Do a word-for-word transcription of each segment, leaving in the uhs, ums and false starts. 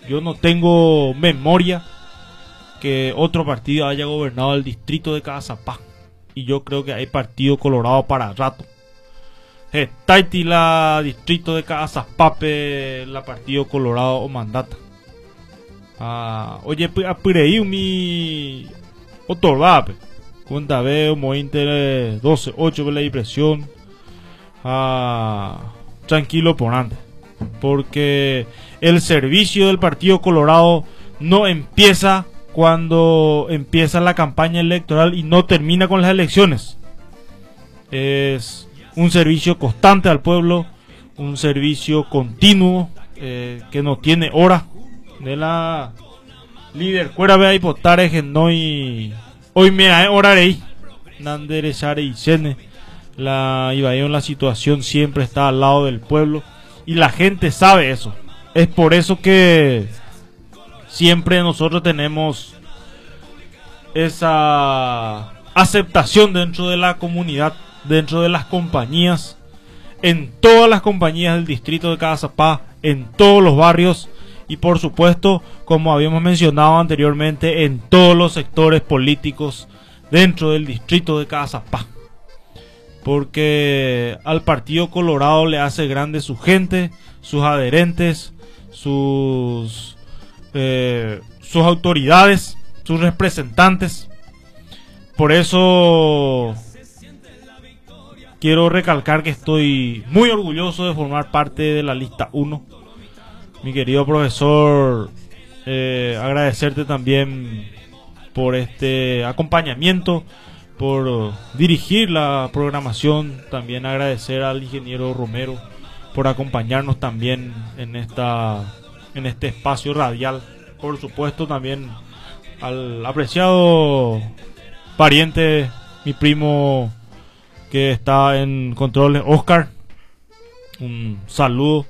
Yo no tengo memoria que otro partido haya gobernado el distrito de Cazapá. Y yo creo que hay partido colorado para rato. Taiti la distrito de Cazapape, la partido colorado o mandata. Ah, oye, apireí mi otorbape. Cuenta veo, mointe doce ocho la impresión. Ah, tranquilo por antes. Porque el servicio del partido colorado no empieza cuando empieza la campaña electoral y no termina con las elecciones. Es un servicio constante al pueblo, un servicio continuo, eh, que no tiene hora. De la líder cuera vea hipotare que no y hoy me ha orarei nanderechare y sene. La Ibayon, la situación siempre está al lado del pueblo y la gente sabe eso. Es por eso que siempre nosotros tenemos esa aceptación dentro de la comunidad, dentro de las compañías, en todas las compañías del distrito de Cazapá, en todos los barrios y por supuesto, como habíamos mencionado anteriormente, en todos los sectores políticos dentro del distrito de Cazapá. Porque al partido colorado le hace grande su gente, sus adherentes, sus eh, sus autoridades, sus representantes. Por eso quiero recalcar que estoy muy orgulloso de formar parte de la lista uno. Mi querido profesor, eh, agradecerte también por este acompañamiento, por dirigir la programación. También agradecer al ingeniero Romero por acompañarnos también en esta en este espacio radial. Por supuesto también al apreciado pariente, mi primo que está en controles, Oscar, un saludo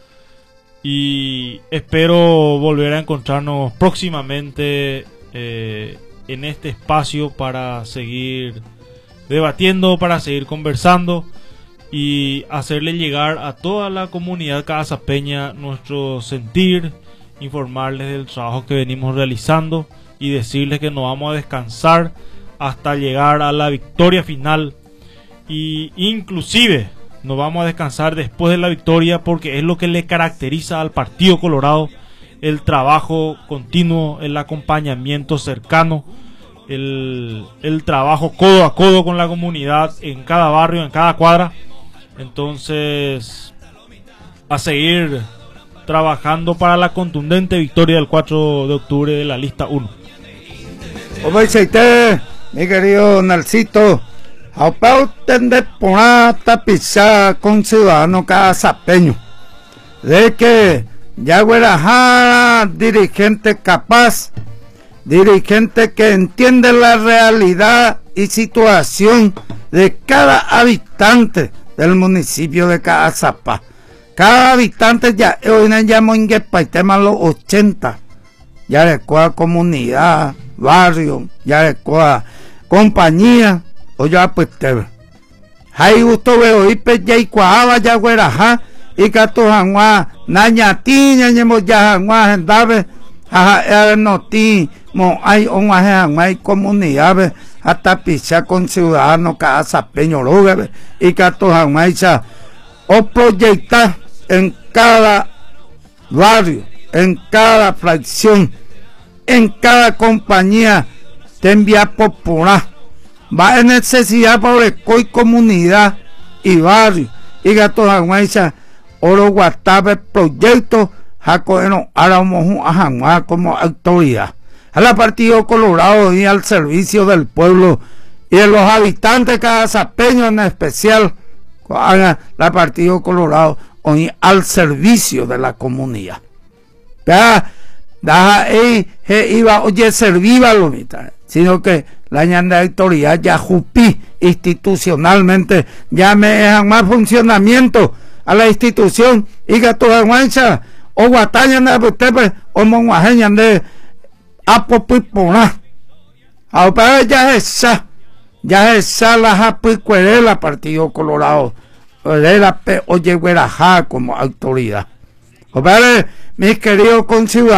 y espero volver a encontrarnos próximamente eh, en este espacio para seguir debatiendo, para seguir conversando y hacerle llegar a toda la comunidad cazapeña nuestro sentir, informarles del trabajo que venimos realizando y decirles que nos vamos a descansar hasta llegar a la victoria final, y inclusive nos vamos a descansar después de la victoria, porque es lo que le caracteriza al partido colorado: el trabajo continuo, el acompañamiento cercano, el, el trabajo codo a codo con la comunidad en cada barrio, en cada cuadra. Entonces, a seguir trabajando para la contundente victoria del cuatro de octubre de la lista uno. Obeisete, mi querido Nalcito, a de ponata pisar con ciudadano cazapeño, de que ya Guerajara, dirigente capaz, dirigente que entiende la realidad y situación de cada habitante del municipio de Cazapá. Cada habitante ya hoy nos llamo Ingepa y tema los ochenta, ya de cada comunidad, barrio, ya de cada compañía, o ya pues te ve. Hay gusto veo y pe ya y cuajaba ya Guerajá y cato jangua nañatiña ñemo ya jangua gendave a noti mo hay un jangua y comunidad hasta pisar con ciudadanos cazapeño logue y cato jangua isa o proyectar en cada barrio, en cada fracción, en cada compañía de enviar popular. Va a necesidad para el comunidad y barrio y gato jangüesa oro guatabe proyecto jacoeno ahora a como autoridad a la partido colorado y al servicio del pueblo y de los habitantes cazapeños en especial, haga la partido colorado hoy al servicio de la comunidad. Ya da ahí iba oye serviva lo mitad, sino que la ñanda autoridad ya jupí institucionalmente, ya me dejan más funcionamiento a la institución y que toda guancha o guataña de ustedes o monguajeña de apopipona ahora ya esa ya esa la japicuerela partido colorado era pe oye Guerajá como autoridad. O mis queridos conciudadanos,